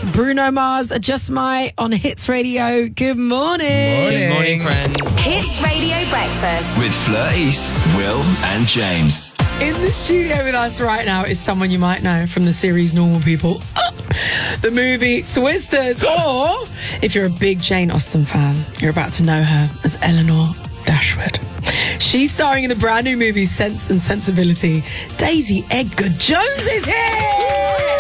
Bruno Mars, Just My on Hits Radio. Good morning. Good morning, friends. Hits Radio Breakfast With Fleur East, Will and James. In the studio with us right now is someone you might know from the series Normal People, the movie Twisters, or if you're a big Jane Austen fan, you're about to know her as Eleanor Dashwood. She's starring in the brand new movie Sense and Sensibility. Daisy Edgar Jones is here!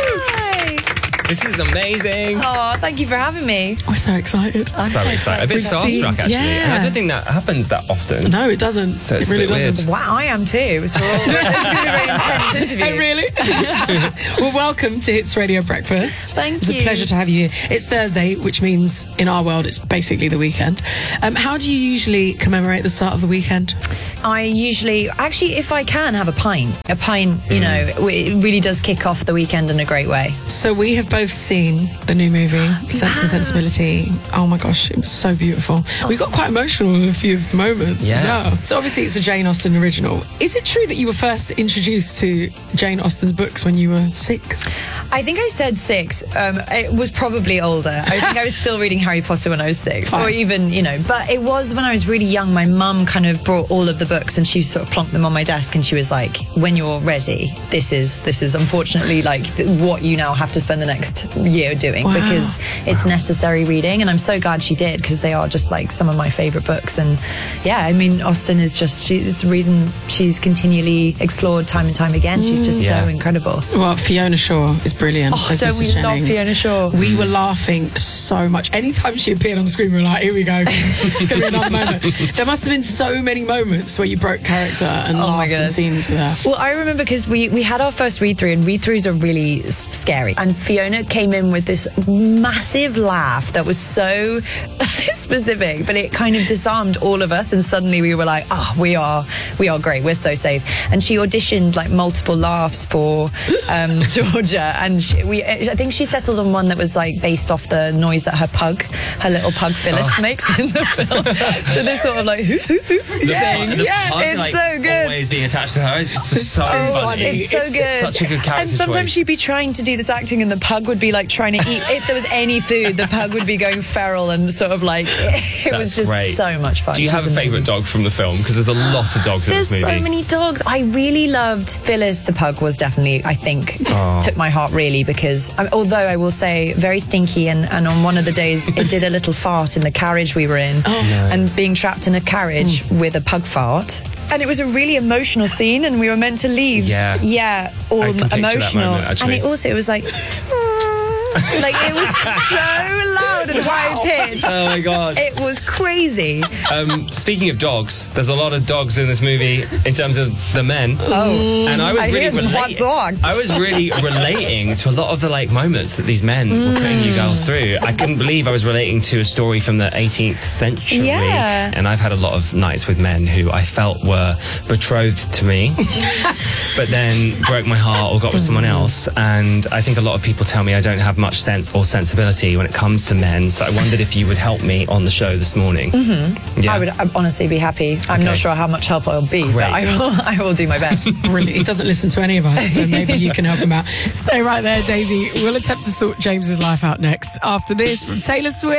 This is amazing. Oh, thank you for having me. We're so excited. I'm so excited. A bit starstruck, actually. Yeah. And I don't think that happens that often. No, it doesn't. So it's it really a bit doesn't. weird. Wow, I am too. So it's going to be a very intense interview. Oh, really? Well, welcome to Hits Radio Breakfast. Thank It's you. a pleasure to have you here. It's Thursday, which means in our world it's basically the weekend. How do you usually commemorate the start of the weekend? I usually, actually, if I can, have a pint. A pint, you know, it really does kick off the weekend in a great way. So we have both seen the new movie, Sense and Sensibility. Oh my gosh, it was so beautiful. We got quite emotional in a few of the moments as Yeah. well. So obviously it's a Jane Austen original. Is it true that you were first introduced to Jane Austen's books when you were 6? I think I said 6. It was probably older. I think I was still reading Harry Potter when I was 6. Fine. Or even, you know, but it was when I was really young. My mum kind of brought all of the books and she sort of plonked them on my desk and she was like, when you're ready, this is unfortunately like what you now have to spend the next year doing. Wow. Because it's necessary reading, and I'm so glad she did because they are just like some of my favourite books. And yeah, I mean, Austen is just, it's the reason she's continually explored time and time again. She's just Yeah. so incredible. Well, Fiona Shaw is brilliant. Oh, as don't Mrs. we love Jennings. Fiona Shaw? We were laughing so much. Anytime she appeared on the screen, we were like, here we go. It's going to be another moment. There must have been so many moments where you broke character and Oh my laughed in goodness. scenes with her. Well, I remember because we had our first read-through, and read-throughs are really scary. And Fiona came in with this massive laugh that was so specific, but it kind of disarmed all of us, and suddenly we were like, we are great, we're so safe. And she auditioned like multiple laughs for Georgia, and I think she settled on one that was like based off the noise that her little pug Phyllis makes in the film. So this sort of like thing. It's so good. Always being attached to her is just so funny. It's so good. Such a good character And sometimes choice. she'd be trying to do this acting and the pug would be like trying to eat. If there was any food, the pug would be going feral and sort of like, it was That's just great. so much fun. Do you She's have a amazing. favourite dog from the film? Because there's a lot of dogs in There's this movie. so many dogs. I really loved Phyllis the pug was definitely, I think, took my heart really because, although I will say, very stinky and on one of the days it did a little fart in the carriage we were in and being trapped in a carriage with a pug fart. And it was a really emotional scene and we were meant to leave. Yeah. All I can picture that emotional. moment, actually. And it was like... like it was so loud and high pitched. Oh my god. It was crazy. Speaking of dogs, there's a lot of dogs in this movie in terms of the men. Oh, And I was hear really some hot dogs. I was really relating to a lot of the like moments that these men were putting you girls through. I couldn't believe I was relating to a story from the 18th century. Yeah. And I've had a lot of nights with men who I felt were betrothed to me, but then broke my heart or got with someone else. And I think a lot of people tell me I don't have much sense or sensibility when it comes to men. So I wondered if you would help me on the show this morning. Yeah. I would honestly be happy. I'm not sure how much help I'll be, Great. but I will do my best. Brilliant. He doesn't listen to any of us, so maybe you can help him out. Stay right there, Daisy. We'll attempt to sort James's life out next. After this, from Taylor Swift.